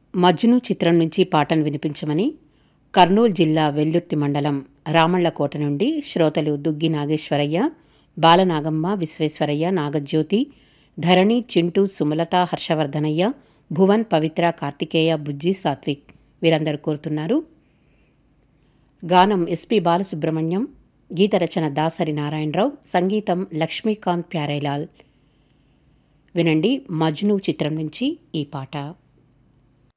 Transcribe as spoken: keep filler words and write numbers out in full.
మజ్ను చిత్రం నుంచి పాటను వినిపించమని కర్నూలు జిల్లా వెల్దుర్తి మండలం రామళ్లకోట నుండి శ్రోతలు దుగ్గి నాగేశ్వరయ్య, బాలనాగమ్మ, విశ్వేశ్వరయ్య, నాగజ్యోతి, ధరణి, చింటూ, సుమలత, హర్షవర్ధనయ్య, భువన్, పవిత్ర, కార్తికేయ, బుజ్జి, సాత్విక్ వీరందరూ కోరుతున్నారు. గానం ఎస్పి బాలసుబ్రహ్మణ్యం, గీత రచన దాసరి నారాయణరావు, సంగీతం లక్ష్మీకాంత్ ప్యారేలాల్. వినండి మజ్ను చిత్రం నుంచి ఈ పాట.